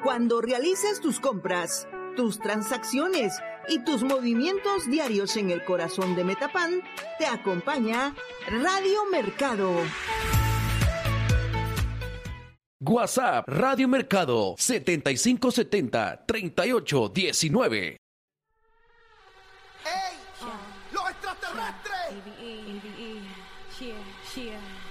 Cuando realices tus compras, tus transacciones y tus movimientos diarios en el corazón de Metapan, te acompaña Radio Mercado. WhatsApp Radio Mercado 7570-3819. ¡Ey! ¡Los extraterrestres!